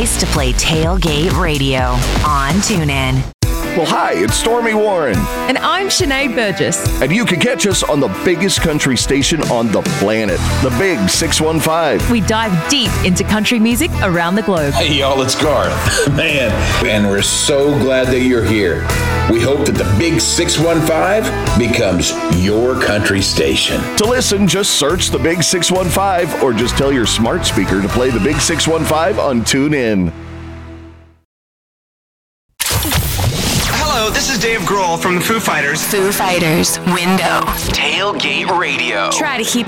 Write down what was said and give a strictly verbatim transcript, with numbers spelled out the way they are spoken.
place to play Tailgate Radio on TuneIn. Well, hi, it's Stormy Warren. And I'm Sinead Burgess. And you can catch us on the biggest country station on the planet, the Big six one five. We dive deep into country music around the globe. Hey, y'all, it's Garth. Man, and we're so glad that you're here. We hope that the Big six one five becomes your country station. To listen, just search the Big six one five or just tell your smart speaker to play the Big six one five on TuneIn. Hello, this is Dave Grohl from the Foo Fighters. Foo Fighters, Window. Tailgate Radio. Try to keep